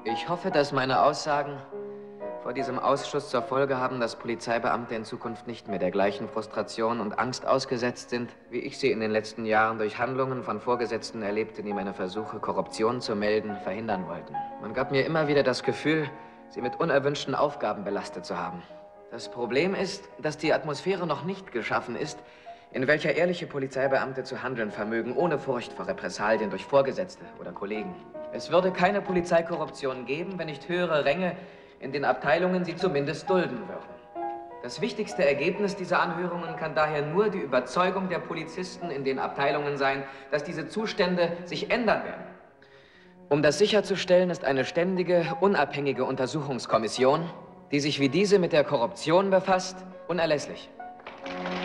Ich hoffe, dass meine Aussagen vor diesem Ausschuss zur Folge haben, dass Polizeibeamte in Zukunft nicht mehr der gleichen Frustration und Angst ausgesetzt sind, wie ich sie in den letzten Jahren durch Handlungen von Vorgesetzten erlebte, die meine Versuche, Korruption zu melden, verhindern wollten. Man gab mir immer wieder das Gefühl, sie mit unerwünschten Aufgaben belastet zu haben. Das Problem ist, dass die Atmosphäre noch nicht geschaffen ist, in welcher ehrliche Polizeibeamte zu handeln vermögen, ohne Furcht vor Repressalien durch Vorgesetzte oder Kollegen. Es würde keine Polizeikorruption geben, wenn nicht höhere Ränge in den Abteilungen sie zumindest dulden würden. Das wichtigste Ergebnis dieser Anhörungen kann daher nur die Überzeugung der Polizisten in den Abteilungen sein, dass diese Zustände sich ändern werden. Um das sicherzustellen, ist eine ständige, unabhängige Untersuchungskommission, die sich wie diese mit der Korruption befasst, unerlässlich.